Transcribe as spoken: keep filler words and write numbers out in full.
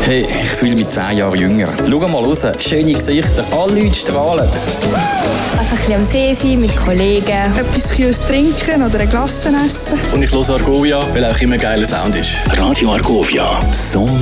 Hey, ich fühle mich zehn Jahre jünger. Schau mal raus, schöne Gesichter, alle Leute strahlen. Einfach ein bisschen am See sein, mit Kollegen. Etwas Kühles trinken oder ein Glas essen. Und ich höre Argovia, weil auch immer ein geiler Sound ist. Radio Argovia, Song